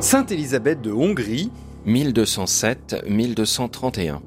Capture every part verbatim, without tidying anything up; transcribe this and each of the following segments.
Sainte Élisabeth de Hongrie, mille deux cent sept à mille deux cent trente et un.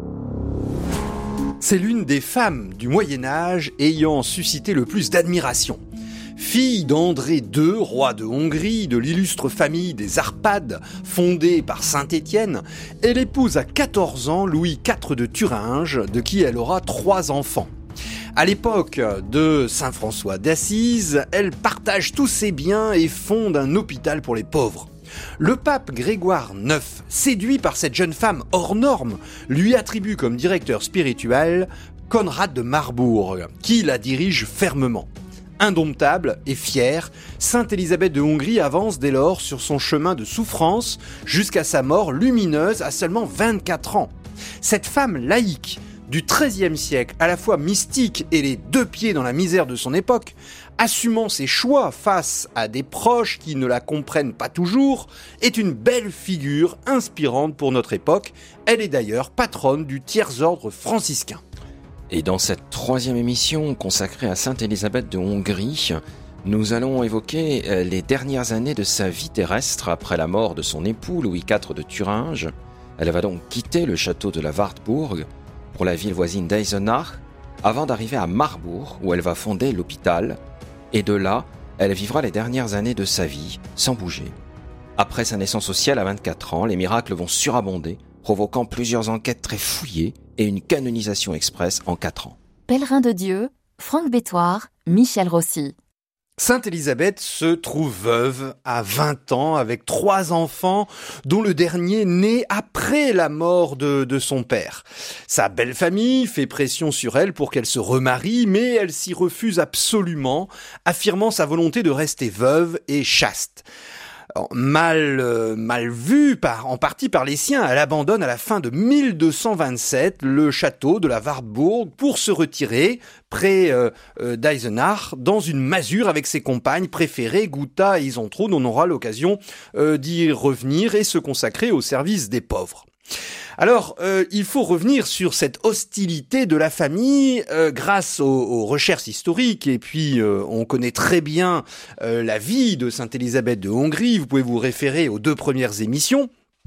C'est l'une des femmes du Moyen-Âge ayant suscité le plus d'admiration. Fille d'André deux, roi de Hongrie, de l'illustre famille des Arpades, fondée par saint Étienne, elle épouse à quatorze ans Louis quatre de Thuringe, de qui elle aura trois enfants. À l'époque de saint François d'Assise, elle partage tous ses biens et fonde un hôpital pour les pauvres. Le pape Grégoire neuf, séduit par cette jeune femme hors norme, lui attribue comme directeur spirituel Conrad de Marbourg, qui la dirige fermement. Indomptable et fière, sainte Élisabeth de Hongrie avance dès lors sur son chemin de souffrance jusqu'à sa mort lumineuse à seulement vingt-quatre ans. Cette femme laïque du treizième siècle, à la fois mystique et les deux pieds dans la misère de son époque, assumant ses choix face à des proches qui ne la comprennent pas toujours, est une belle figure inspirante pour notre époque. Elle est d'ailleurs patronne du tiers-ordre franciscain. Et dans cette troisième émission consacrée à sainte Élisabeth de Hongrie, nous allons évoquer les dernières années de sa vie terrestre après la mort de son époux Louis quatre de Thuringe. Elle va donc quitter le château de la Wartburg pour la ville voisine d'Eisenach, avant d'arriver à Marbourg, où elle va fonder l'hôpital, et de là, elle vivra les dernières années de sa vie, sans bouger. Après sa naissance au ciel à vingt-quatre ans, les miracles vont surabonder, provoquant plusieurs enquêtes très fouillées et une canonisation express en quatre ans. Pèlerin de Dieu, Franck Bétoir, Michel Rossi. Sainte Élisabeth se trouve veuve à vingt ans avec trois enfants, dont le dernier naît après la mort de, de son père. Sa belle famille fait pression sur elle pour qu'elle se remarie, mais elle s'y refuse absolument, affirmant sa volonté de rester veuve et chaste. Alors, mal, euh, mal vue par, en partie par les siens, elle abandonne à la fin de mille deux cent vingt-sept le château de la Wartburg pour se retirer près euh, euh, d'Eisenach dans une masure avec ses compagnes préférées, Guta et Isontrud. On aura l'occasion euh, d'y revenir et se consacrer au service des pauvres. Alors, euh, il faut revenir sur cette hostilité de la famille euh, grâce aux, aux recherches historiques, et puis euh, on connaît très bien euh, la vie de sainte Élisabeth de Hongrie, vous pouvez vous référer aux deux premières émissions.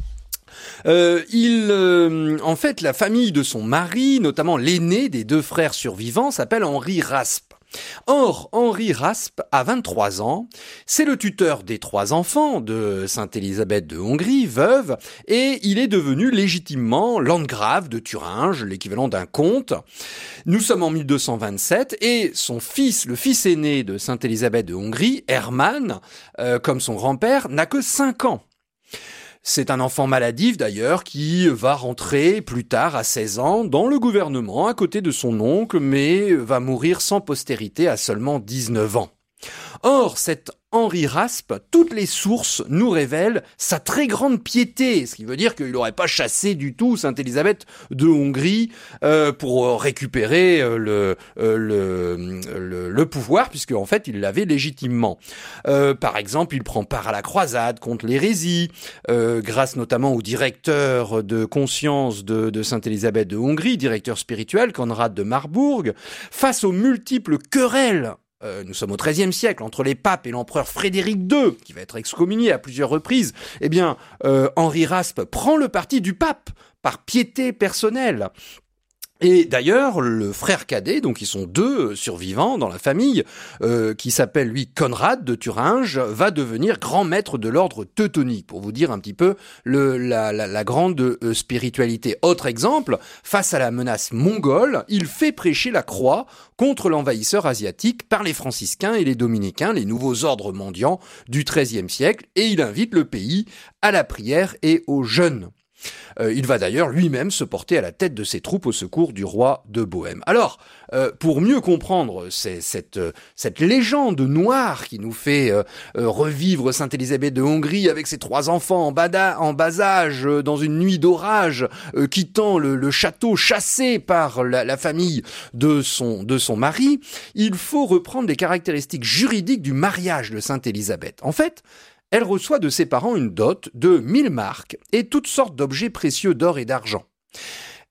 Euh, il, euh, en fait, la famille de son mari, notamment l'aîné des deux frères survivants, s'appelle Henri Raspe. Or, Henri Raspe a vingt-trois ans, c'est le tuteur des trois enfants de sainte Élisabeth de Hongrie, veuve, et il est devenu légitimement landgrave de Thuringe, l'équivalent d'un comte. Nous sommes en mille deux cent vingt-sept, et son fils, le fils aîné de sainte Élisabeth de Hongrie, Hermann, euh, comme son grand-père, n'a que cinq ans. C'est un enfant maladif d'ailleurs qui va rentrer plus tard à seize ans dans le gouvernement à côté de son oncle, mais va mourir sans postérité à seulement dix-neuf ans. Or, cet Henri Raspe, toutes les sources nous révèlent sa très grande piété, ce qui veut dire qu'il n'aurait pas chassé du tout sainte Élisabeth de Hongrie euh, pour récupérer euh, le, euh, le, le, le pouvoir, puisque en fait il l'avait légitimement. Euh, par exemple, il prend part à la croisade contre l'hérésie, euh, grâce notamment au directeur de conscience de, de sainte Élisabeth de Hongrie, directeur spirituel, Conrad de Marbourg, face aux multiples querelles. Euh, nous sommes au treizième siècle, entre les papes et l'empereur Frédéric deux, qui va être excommunié à plusieurs reprises, eh bien, euh, Henri Raspe prend le parti du pape, par piété personnelle. Et d'ailleurs, le frère cadet, donc ils sont deux survivants dans la famille, euh, qui s'appelle lui Conrad de Thuringe, va devenir grand maître de l'ordre teutonique, pour vous dire un petit peu le, la, la, la grande euh, spiritualité. Autre exemple, face à la menace mongole, il fait prêcher la croix contre l'envahisseur asiatique par les franciscains et les dominicains, les nouveaux ordres mendiants du treizième siècle, et il invite le pays à la prière et au jeûne. Euh, il va d'ailleurs lui-même se porter à la tête de ses troupes au secours du roi de Bohême. Alors, euh, pour mieux comprendre c'est, cette, euh, cette légende noire qui nous fait euh, euh, revivre sainte Élisabeth de Hongrie avec ses trois enfants en, bada, en bas âge, euh, dans une nuit d'orage, euh, quittant le, le château chassé par la, la famille de son, de son mari, il faut reprendre les caractéristiques juridiques du mariage de sainte Élisabeth. En fait, elle reçoit de ses parents une dot de mille marks et toutes sortes d'objets précieux d'or et d'argent.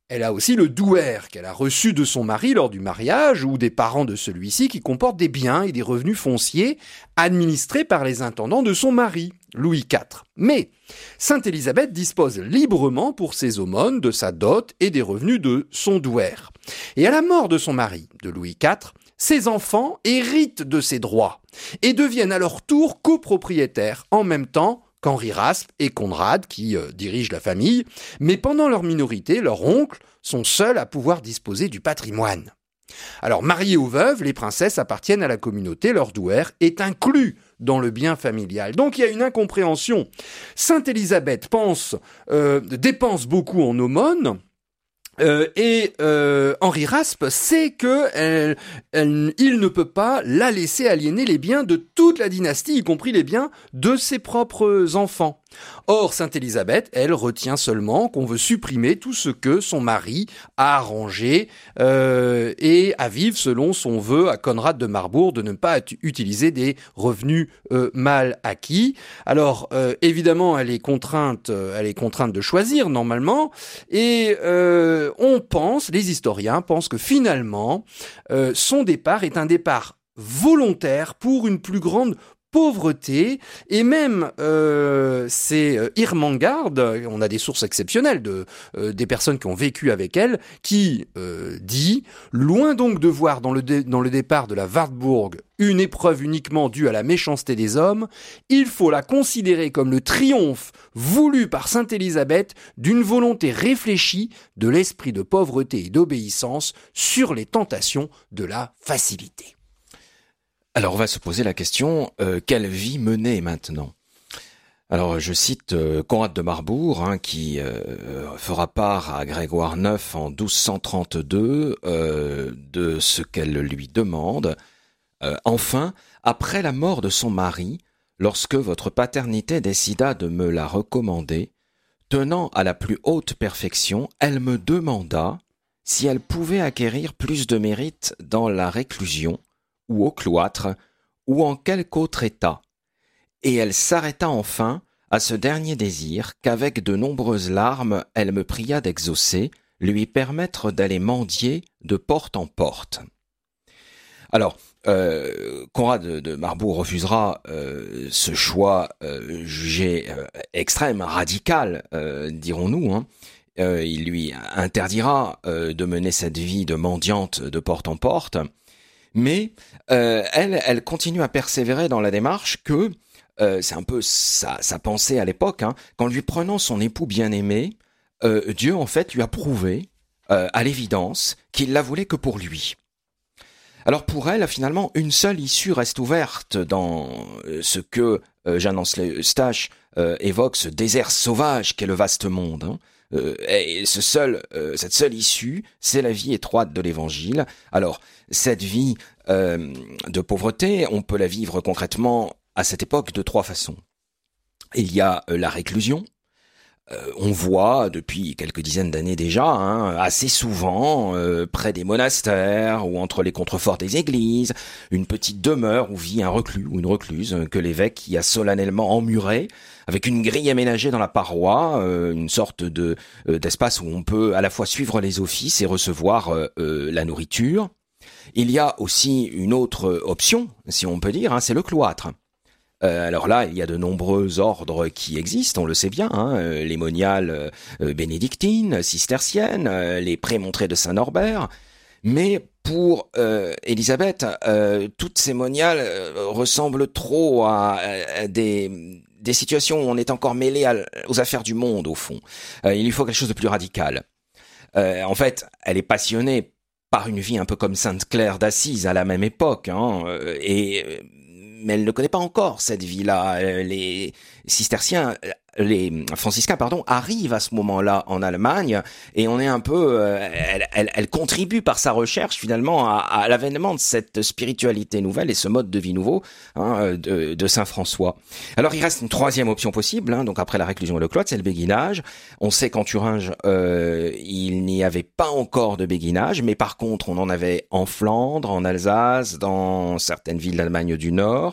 Elle a aussi le douaire qu'elle a reçu de son mari lors du mariage ou des parents de celui-ci qui comporte des biens et des revenus fonciers administrés par les intendants de son mari, Louis quatre. Mais Sainte Élisabeth dispose librement pour ses aumônes de sa dot et des revenus de son douaire. Et à la mort de son mari, de Louis quatre, ses enfants héritent de ses droits et deviennent à leur tour copropriétaires en même temps qu'Henri Raspe et Conrad qui euh, dirigent la famille, mais pendant leur minorité, leurs oncles sont seuls à pouvoir disposer du patrimoine. Alors, mariées ou veuves, les princesses appartiennent à la communauté, leur douaire est inclus dans le bien familial. Donc il y a une incompréhension. Sainte Élisabeth pense, euh, dépense beaucoup en aumônes, Euh, et euh, Henri Raspe sait que elle, elle, il ne peut pas la laisser aliéner les biens de toute la dynastie, y compris les biens de ses propres enfants. Or, Sainte Élisabeth, elle, retient seulement qu'on veut supprimer tout ce que son mari a arrangé euh, et à vivre selon son vœu à Conrad de Marbourg de ne pas utiliser des revenus euh, mal acquis. Alors, euh, évidemment, elle est contrainte, euh, elle est contrainte de choisir normalement, et euh, on pense, les historiens pensent que finalement, euh, son départ est un départ volontaire pour une plus grande pauvreté, et même euh, c'est euh, Irmangarde, on a des sources exceptionnelles de euh, des personnes qui ont vécu avec elle, qui euh, dit « Loin donc de voir dans le, dé- dans le départ de la Wartburg une épreuve uniquement due à la méchanceté des hommes, il faut la considérer comme le triomphe voulu par Sainte Élisabeth d'une volonté réfléchie de l'esprit de pauvreté et d'obéissance sur les tentations de la facilité. » Alors on va se poser la question, euh, quelle vie mener maintenant ? Alors je cite euh, Conrad de Marbourg, hein, qui euh, fera part à Grégoire neuf en douze cent trente-deux euh, de ce qu'elle lui demande. Euh, enfin, après la mort de son mari, lorsque votre paternité décida de me la recommander, tenant à la plus haute perfection, elle me demanda si elle pouvait acquérir plus de mérite dans la réclusion, ou au cloître, ou en quelque autre état. Et elle s'arrêta enfin à ce dernier désir qu'avec de nombreuses larmes elle me pria d'exaucer, lui permettre d'aller mendier de porte en porte. Alors, euh, Conrad de, de Marbourg refusera euh, ce choix euh, jugé euh, extrême, radical, euh, dirons-nous, hein. Euh, il lui interdira euh, de mener cette vie de mendiante de porte en porte. Mais euh, elle, elle continue à persévérer dans la démarche que, euh, c'est un peu sa, sa pensée à l'époque, hein, qu'en lui prenant son époux bien-aimé, euh, Dieu en fait lui a prouvé, euh, à l'évidence, qu'il la voulait que pour lui. Alors pour elle, finalement, une seule issue reste ouverte dans ce que euh, Jeanne Eustache euh, évoque, ce désert sauvage qu'est le vaste monde, hein. Euh, et ce seul, euh, cette seule issue, c'est la vie étroite de l'Évangile. Alors, cette vie euh, de pauvreté, on peut la vivre concrètement à cette époque de trois façons. Il y a euh, la réclusion. Euh, on voit depuis quelques dizaines d'années déjà, hein, assez souvent, euh, près des monastères ou entre les contreforts des églises, une petite demeure où vit un reclus ou une recluse que l'évêque y a solennellement emmuré, avec une grille aménagée dans la paroi, euh, une sorte de euh, d'espace où on peut à la fois suivre les offices et recevoir euh, euh, la nourriture. Il y a aussi une autre option, si on peut dire, hein, c'est le cloître. Euh, alors là, il y a de nombreux ordres qui existent, on le sait bien, hein, euh, les moniales euh, bénédictines, cisterciennes, euh, les prémontrés de Saint-Norbert. Mais pour euh, Élisabeth, euh, toutes ces moniales euh, ressemblent trop à, à des, des situations où on est encore mêlé à, aux affaires du monde, au fond. Euh, il lui faut quelque chose de plus radical. Euh, en fait, elle est passionnée par une vie un peu comme Sainte Claire d'Assise à la même époque, hein, euh, et... mais elle ne connaît pas encore cette vie-là. Les cisterciens, les franciscains, pardon, arrivent à ce moment-là en Allemagne et on est un peu, euh, elle, elle, elle contribue par sa recherche finalement à, à l'avènement de cette spiritualité nouvelle et ce mode de vie nouveau, hein, de, de Saint François. Alors il reste une troisième option possible, hein, donc après la réclusion et le cloître, c'est le béguinage. On sait qu'en Thuringe, euh, il n'y avait pas encore de béguinage, mais par contre on en avait en Flandre, en Alsace, dans certaines villes d'Allemagne du Nord.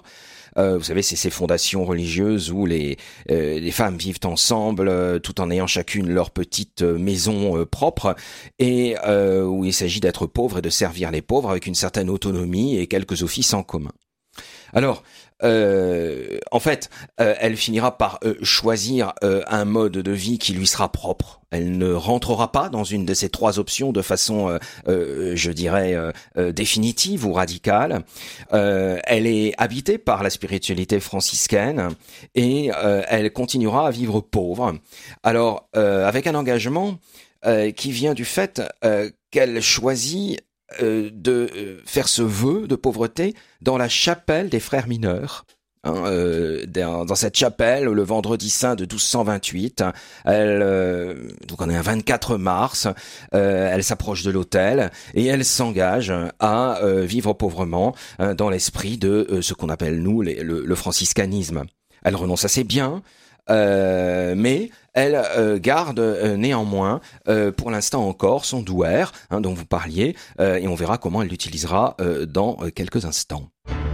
Euh, vous savez, c'est ces fondations religieuses où les euh, les femmes vivent ensemble, euh, tout en ayant chacune leur petite maison euh, propre, et euh, où il s'agit d'être pauvre et de servir les pauvres avec une certaine autonomie et quelques offices en commun. Alors, euh, en fait, euh, elle finira par euh, choisir euh, un mode de vie qui lui sera propre. Elle ne rentrera pas dans une de ces trois options de façon, euh, euh, je dirais, euh, euh, définitive ou radicale. Euh, elle est habitée par la spiritualité franciscaine et euh, elle continuera à vivre pauvre. Alors, euh, avec un engagement euh, qui vient du fait euh, qu'elle choisit Euh, de euh, faire ce vœu de pauvreté dans la chapelle des frères mineurs. Hein, euh, dans, dans cette chapelle, le vendredi saint de douze cent vingt-huit, elle, euh, donc on est un vingt-quatre mars, euh, elle s'approche de l'autel et elle s'engage à euh, vivre pauvrement hein, dans l'esprit de euh, ce qu'on appelle nous les, le, le franciscanisme. Elle renonce à ses biens, Euh, mais elle euh, garde euh, néanmoins, euh, pour l'instant encore, son douaire hein, dont vous parliez, euh, et on verra comment elle l'utilisera euh, dans euh, quelques instants.